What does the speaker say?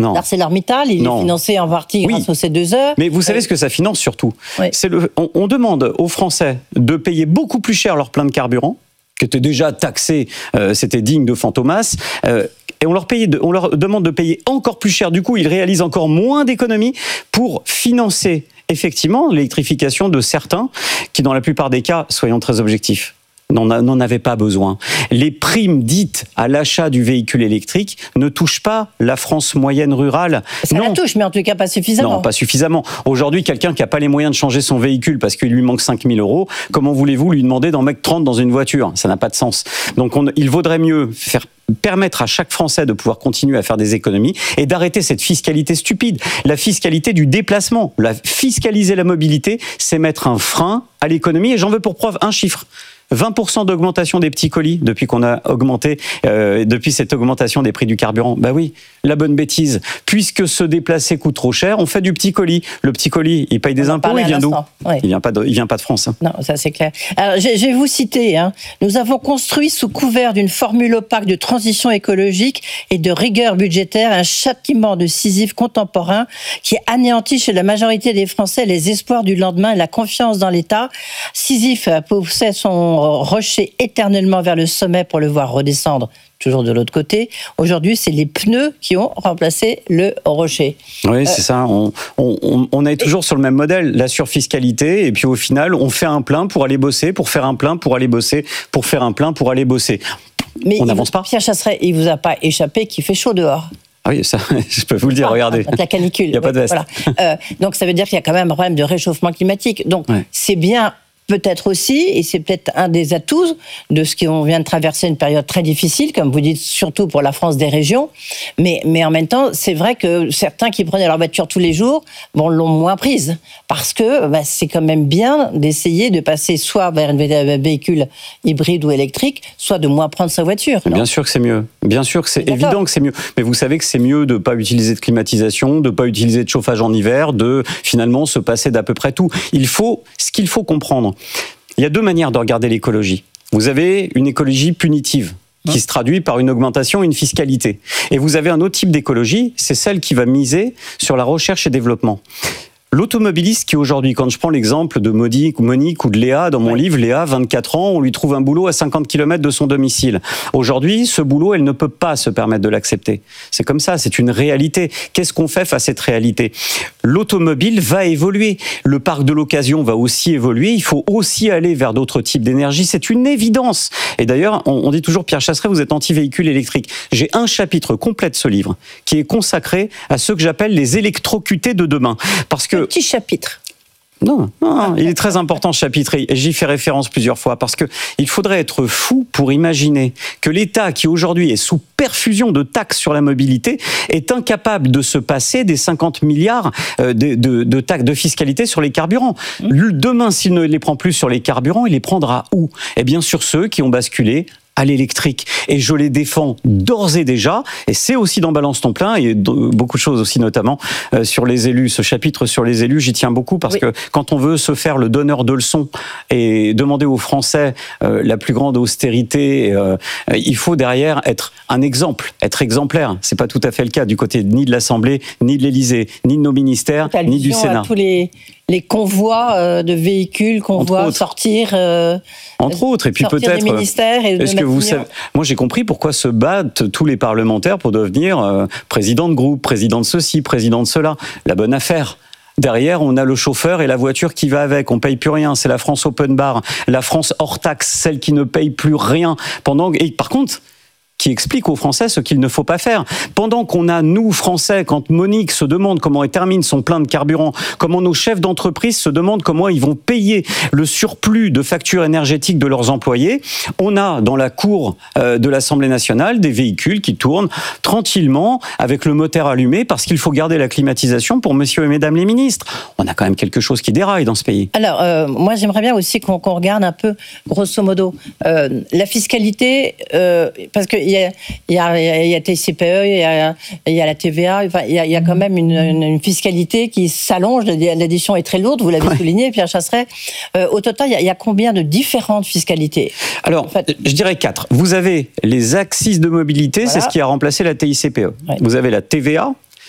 d'ArcelorMittal, il est financé en partie grâce au C2E. Mais vous savez ce que ça finance surtout ? Oui. On demande aux Français de payer beaucoup plus cher leur plein de carburant, qui était déjà taxé, c'était digne de Fantomas, et on leur demande de payer encore plus cher. Du coup, ils réalisent encore moins d'économies pour financer effectivement l'électrification de certains qui, dans la plupart des cas, soyons très objectifs, n'en avaient pas besoin. Les primes dites à l'achat du véhicule électrique ne touchent pas la France moyenne rurale. Ça la touche, mais en tout cas pas suffisamment. Non, pas suffisamment. Aujourd'hui, quelqu'un qui n'a pas les moyens de changer son véhicule parce qu'il lui manque 5 000 €, comment voulez-vous lui demander d'en mettre 30 dans une voiture ? Ça n'a pas de sens. Donc il vaudrait mieux permettre à chaque Français de pouvoir continuer à faire des économies et d'arrêter cette fiscalité stupide, la fiscalité du déplacement. Fiscaliser la mobilité, c'est mettre un frein à l'économie. Et j'en veux pour preuve un chiffre. 20% d'augmentation des petits colis depuis qu'on a augmenté, depuis cette augmentation des prix du carburant. Bah oui, la bonne bêtise. Puisque se déplacer coûte trop cher, on fait du petit colis. Le petit colis, il paye des impôts, il vient d'où ? Oui. Il vient pas de France. Hein. Non, ça c'est clair. Alors, je vais vous citer. Nous avons construit sous couvert d'une formule opaque de transition écologique et de rigueur budgétaire un châtiment de Sisyphe contemporain qui anéantit chez la majorité des Français les espoirs du lendemain et la confiance dans l'État. Sisyphe poussait son rocher éternellement vers le sommet pour le voir redescendre toujours de l'autre côté. Aujourd'hui, c'est les pneus qui ont remplacé le rocher. Oui, c'est ça. On est toujours sur le même modèle, la surfiscalité, et puis au final, on fait un plein pour aller bosser, pour faire un plein pour aller bosser, pour faire un plein pour aller bosser. Mais on n'avance pas. Pierre Chasseret, il vous a pas échappé qu'il fait chaud dehors. Ah oui, ça, je peux vous le dire, regardez. La canicule. Il n'y a pas de veste. Voilà. Donc ça veut dire qu'il y a quand même un problème de réchauffement climatique. Donc c'est bien. Peut-être aussi, et c'est peut-être un des atouts de ce qu'on vient de traverser, une période très difficile, comme vous dites, surtout pour la France des régions. Mais en même temps, c'est vrai que certains qui prenaient leur voiture tous les jours, l'ont moins prise. Parce que c'est quand même bien d'essayer de passer soit vers un véhicule hybride ou électrique, soit de moins prendre sa voiture. Bien sûr que c'est mieux. Bien sûr que c'est évident que c'est mieux. Mais vous savez que c'est mieux de ne pas utiliser de climatisation, de ne pas utiliser de chauffage en hiver, de finalement se passer d'à peu près tout. Ce qu'il faut comprendre, il y a deux manières de regarder l'écologie. Vous avez une écologie punitive, qui se traduit par une augmentation et une fiscalité. Et vous avez un autre type d'écologie, c'est celle qui va miser sur la recherche et développement. L'automobiliste qui aujourd'hui, quand je prends l'exemple de Monique ou de Léa, dans mon livre, Léa, 24 ans, on lui trouve un boulot à 50 km de son domicile. Aujourd'hui, ce boulot, elle ne peut pas se permettre de l'accepter. C'est comme ça, c'est une réalité. Qu'est-ce qu'on fait face à cette réalité ? L'automobile va évoluer. Le parc de l'occasion va aussi évoluer. Il faut aussi aller vers d'autres types d'énergie. C'est une évidence. Et d'ailleurs, on dit toujours, Pierre Chasseret, vous êtes anti-véhicule électrique. J'ai un chapitre complet de ce livre qui est consacré à ceux que j'appelle les électrocutés de demain. Parce que petit chapitre. Non, il est très important ce chapitre et j'y fais référence plusieurs fois parce que il faudrait être fou pour imaginer que l'État qui aujourd'hui est sous perfusion de taxes sur la mobilité est incapable de se passer des 50 milliards de taxes de fiscalité sur les carburants. Demain, s'il ne les prend plus sur les carburants, il les prendra où ? Eh bien sur ceux qui ont basculé à l'électrique. Et je les défends d'ores et déjà, et c'est aussi dans Balance ton plein, et beaucoup de choses aussi, notamment sur les élus. Ce chapitre sur les élus, j'y tiens beaucoup, parce que quand on veut se faire le donneur de leçons et demander aux Français la plus grande austérité, il faut derrière être un exemple, être exemplaire. C'est pas tout à fait le cas du côté ni de l'Assemblée, ni de l'Élysée, ni de nos ministères, ni du Sénat. À tous les convois de véhicules qu'on voit sortir entre autres, et puis peut-être des ministères et est-ce que vous savez, moi j'ai compris pourquoi se battent tous les parlementaires pour devenir président de groupe, président de ceci, président de cela. La bonne affaire. Derrière, on a le chauffeur et la voiture qui va avec. On paye plus rien. C'est la France open bar, la France hors taxe, celle qui ne paye plus rien. Et par contre, qui explique aux Français ce qu'il ne faut pas faire. Pendant qu'on a, nous, Français, quand Monique se demande comment elle termine son plein de carburant, comment nos chefs d'entreprise se demandent comment ils vont payer le surplus de factures énergétiques de leurs employés, on a dans la cour de l'Assemblée nationale des véhicules qui tournent tranquillement avec le moteur allumé parce qu'il faut garder la climatisation pour monsieur et mesdames les ministres. On a quand même quelque chose qui déraille dans ce pays. Alors, moi, j'aimerais bien aussi qu'on regarde un peu, grosso modo, la fiscalité, parce que il y a TICPE, il y a la TVA, enfin, il y a quand même une fiscalité qui s'allonge, l'addition est très lourde, vous l'avez souligné, Pierre Chasseret. Au total, il y a combien de différentes fiscalités ? Alors, je dirais 4. Vous avez les axes de mobilité, c'est ce qui a remplacé la TICPE. Vous avez la TVA,